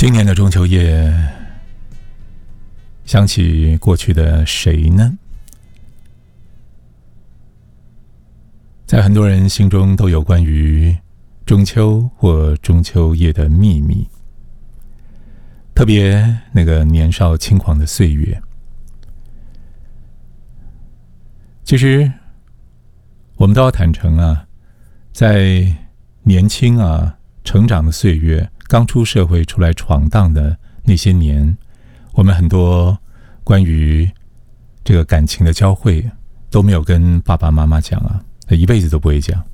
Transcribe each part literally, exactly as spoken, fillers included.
今年的中秋夜，想起过去的谁呢？在很多人心中都有关于中秋或中秋夜的秘密，特别那个年少轻狂的岁月。其实我们都要坦诚啊，在年轻啊成长的岁月，刚出社会出来闯荡的那些年，我们很多关于这个感情的交汇都没有跟爸爸妈妈讲啊，一辈子都不会讲。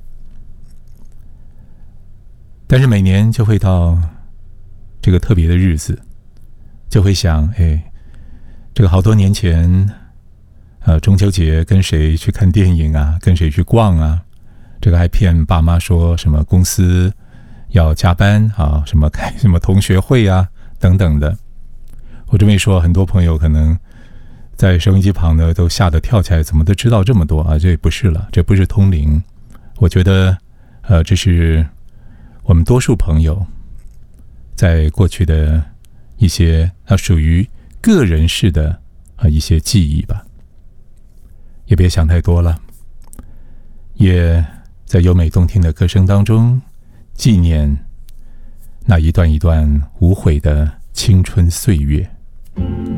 但是每年就会到这个特别的日子，就会想，哎，这个好多年前呃，中秋节跟谁去看电影啊，跟谁去逛啊，这个还骗爸妈说什么公司要加班啊，什么开什么同学会啊等等的。我这么一说，很多朋友可能在收音机旁呢都吓得跳起来，怎么都知道这么多啊？这不是了，这不是通灵。我觉得呃，这是我们多数朋友在过去的一些啊属于个人式的啊一些记忆吧。也别想太多了，也在优美动听的歌声当中纪念那一段一段无悔的青春岁月。